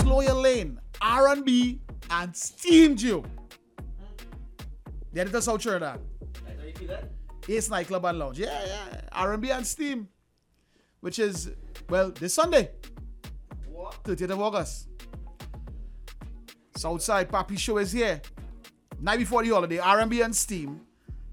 Slower Lane, R&B, and Steam Geo. The editor South Trinidad. That's how you feel that? Ace Nightclub and Lounge. Yeah. R&B and Steam. Which is, well, this Sunday. What? 30th of August. Southside Papi Show is here. Night before the holiday, R&B and Steam.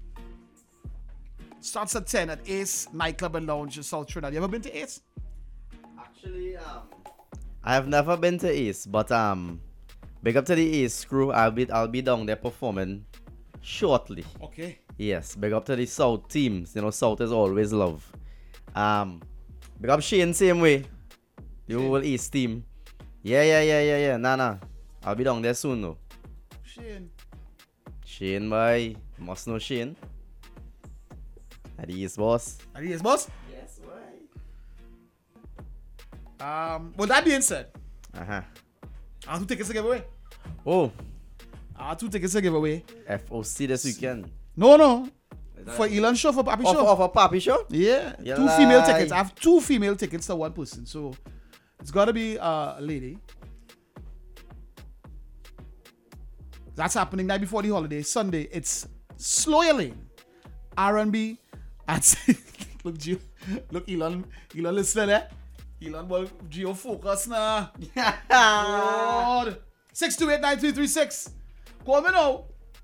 Starts at 10 at Ace Nightclub and Lounge in South Trinidad. You ever been to Ace? Actually, I have never been to Ace, but big up to the Ace crew. I'll be down there performing shortly. Okay. Yes, big up to the South teams. You know, South is always love. Big up Shane same way. The whole Ace team. Yeah. Nah. I'll be down there soon though. Shane, boy. Must know Shane. At the East boss. Are you his boss? Yes, boy. Well, that being said, Uh-huh. I have 2 tickets to give away. Oh, I have 2 tickets to give away. FOC this weekend. No. For Elon show, for Papi show. Of a Papi show? Yeah. You 2 female lie. tickets. I have 2 female tickets to 1 person. So it's got to be a lady. That's happening night before the holiday. Sunday, it's Slower Lane, R&B, and look, Gio, look, Elon listening there. Elon, boy, Gio focus now. God. 628-9336. Call me now.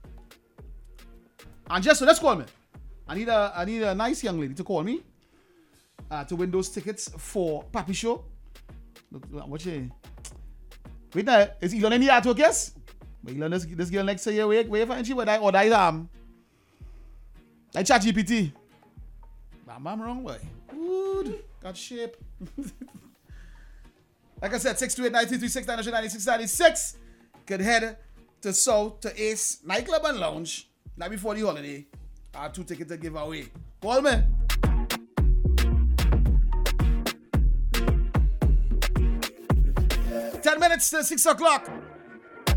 And just so let's call me. I need a nice young lady to call me to win those tickets for Papi Show. Look, what you? Wait now, is Elon in the artwork? Yes. But Elon, this girl next to you, wait for she or that like ChatGPT. I'm wrong way. Good, got shape. Like I said, 628-9336-996. Could head to South to Ace Nightclub and Lounge night before the holiday. I have 2 tickets to give away. Call me. Ten minutes to 6 o'clock.